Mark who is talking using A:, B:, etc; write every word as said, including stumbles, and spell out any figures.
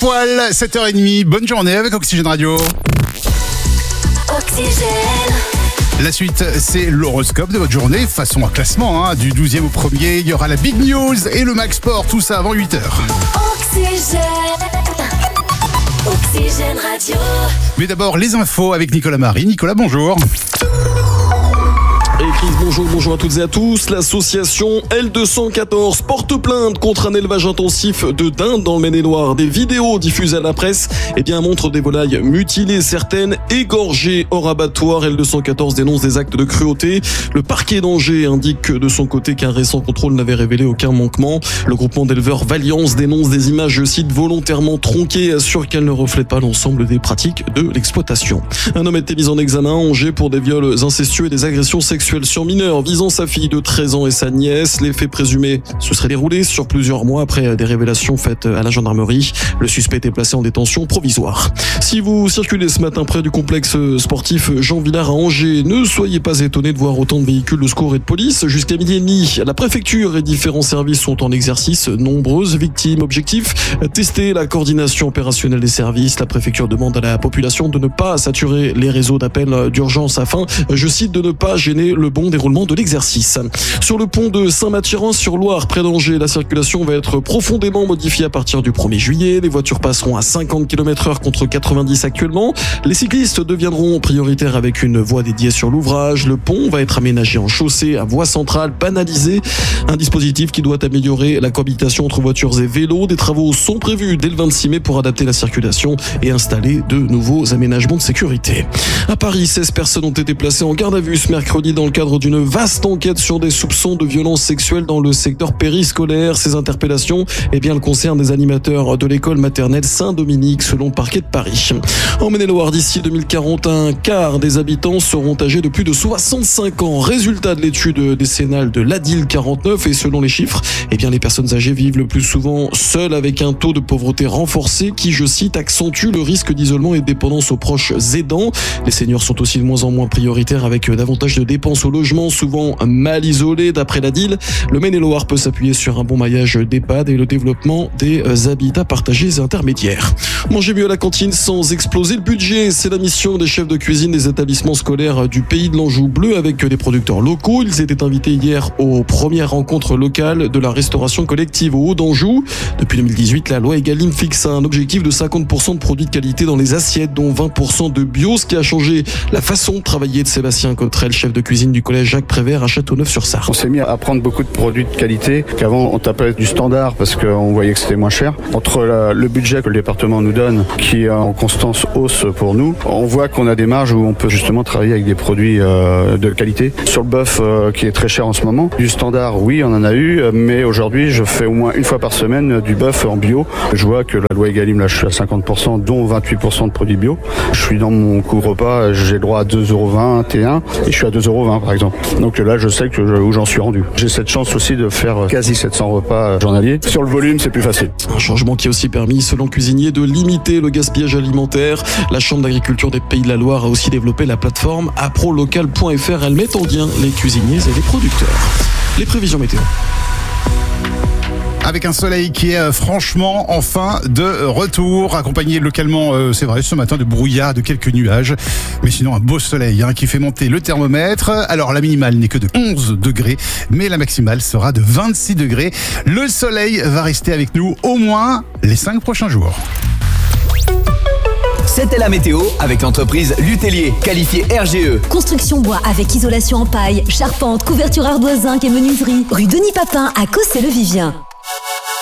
A: poil, sept heures trente, bonne journée avec Oxygène Radio.
B: Oxygène.
A: La suite, c'est l'horoscope de votre journée, façon un classement, hein, du douzième au premier. Il y aura la Big News et le Max Sport, tout ça avant huit heures.
B: Oxygène. Oxygène Radio.
A: Mais d'abord, les infos avec Nicolas Marie. Nicolas, bonjour.
C: Et Chris, bonjour, bonjour à toutes et à tous. L'association L deux cent quatorze porte plainte contre un élevage intensif de dindes dans le Maine-et-Loire. Des vidéos diffusées à la presse eh bien, montrent des volailles mutilées, certaines égorgées hors abattoir. L deux cent quatorze dénonce des actes de cruauté. Le parquet d'Angers indique de son côté qu'un récent contrôle n'avait révélé aucun manquement. Le groupement d'éleveurs Valiance dénonce des images, je cite, volontairement tronquées et assure qu'elles ne reflètent pas l'ensemble des pratiques de l'exploitation. Un homme a été mis en examen à Angers pour des viols incestueux et des agressions sexuelles sur mineurs visant sa fille de treize ans et sa nièce. Les faits présumés se seraient déroulés sur plusieurs mois après des révélations faites à la gendarmerie. Le suspect était placé en détention provisoire. Si vous circulez ce matin près du complexe sportif Jean Villard à Angers, ne soyez pas étonnés de voir autant de véhicules de secours et de police. Jusqu'à midi et demi, la préfecture et différents services sont en exercice. Nombreuses victimes. Objectif, tester la coordination opérationnelle des services. La préfecture demande à la population de ne pas saturer les réseaux d'appel d'urgence afin, je cite, de ne pas gêner le bon déroulement de l'exercice. Sur le pont de Saint-Mathurin-sur-Loire, près d'Angers, la circulation va être profondément modifiée à partir du premier juillet. Les voitures passeront à cinquante kilomètres heure contre quatre-vingt-dix actuellement. Les cyclistes deviendront prioritaires avec une voie dédiée sur l'ouvrage. Le pont va être aménagé en chaussée à voie centrale banalisée. Un dispositif qui doit améliorer la cohabitation entre voitures et vélos. Des travaux sont prévus dès le vingt-six mai pour adapter la circulation et installer de nouveaux aménagements de sécurité. À Paris, seize personnes ont été placées en garde à vue ce mercredi dans le cadre d'une vaste enquête sur des soupçons de violences sexuelles dans le secteur périscolaire. Ces interpellations, eh bien, elles concernent des animateurs de l'école maternelle Saint-Dominique, selon le parquet de Paris. En Maine-et-Loire, d'ici deux mille quarante, un quart des habitants seront âgés de plus de soixante-cinq ans. Résultat de l'étude décennale de l'A D I L quarante-neuf, et selon les chiffres, eh bien, les personnes âgées vivent le plus souvent seules avec un taux de pauvreté renforcé qui, je cite, accentue le risque d'isolement et de dépendance aux proches aidants. Les seniors sont aussi de moins en moins prioritaires avec davantage de dépenses au logement, souvent mal isolés. D'après la D I L, le Maine-et-Loire peut s'appuyer sur un bon maillage d'EHPAD et le développement des habitats partagés et intermédiaires. Manger mieux à la cantine sans exploser le budget, c'est la mission des chefs de cuisine des établissements scolaires du pays de l'Anjou bleu avec des producteurs locaux. Ils étaient invités hier aux premières rencontres locales de la restauration collective au Haut d'Anjou. Depuis deux mille dix-huit, la loi Egalim fixe un objectif de cinquante pour cent de produits de qualité dans les assiettes, dont vingt pour cent de bio, ce qui a changé la façon de travailler de Sébastien Cottrel, chef de cuisine du collège Jacques Prévert à Châteauneuf-sur-Sarthe.
D: On s'est mis à prendre beaucoup de produits de qualité qu'avant on tapait du standard parce qu'on voyait que c'était moins cher. Entre la, le budget que le département nous donne, qui est en constante hausse pour nous, on voit qu'on a des marges où on peut justement travailler avec des produits euh, de qualité. Sur le bœuf euh, qui est très cher en ce moment, du standard, oui, on en a eu, mais aujourd'hui je fais au moins une fois par semaine du bœuf en bio. Je vois que la loi Egalim, là je suis à cinquante pour cent, dont vingt-huit pour cent de produits bio. Je suis dans mon coût repas, j'ai le droit à deux euros vingt et un et je suis à deux euros vingt par exemple. Donc là je sais que je, où j'en suis rendu. J'ai cette chance aussi de faire quasi sept cents repas journaliers. Sur le volume, c'est plus facile.
C: Un changement qui a aussi permis, selon le cuisinier, de limiter le gaspillage alimentaire. La Chambre d'agriculture des Pays de la Loire a aussi développé la plateforme aprolocal point f r. Elle met en lien les cuisiniers et les producteurs. Les prévisions météo.
A: Avec un soleil qui est euh, franchement enfin de retour, accompagné localement, euh, c'est vrai, ce matin de brouillard, de quelques nuages, mais sinon un beau soleil hein, qui fait monter le thermomètre. Alors la minimale n'est que de onze degrés, mais la maximale sera de vingt-six degrés. Le soleil va rester avec nous au moins les cinq prochains jours.
E: C'était la météo avec l'entreprise Lutellier, qualifiée R G E.
F: Construction bois avec isolation en paille, charpente, couverture ardoise zinc et menuiserie. Rue Denis Papin à Cossé-le-Vivien.